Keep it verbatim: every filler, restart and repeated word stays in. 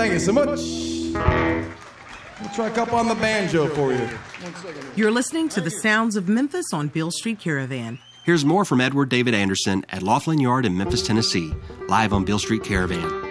Thank you so much. We'll try a couple on the banjo for you. You're listening to the sounds of Memphis on Beale Street Caravan. Here's more from Edward David Anderson at Laughlin Yard in Memphis, Tennessee, live on Beale Street Caravan.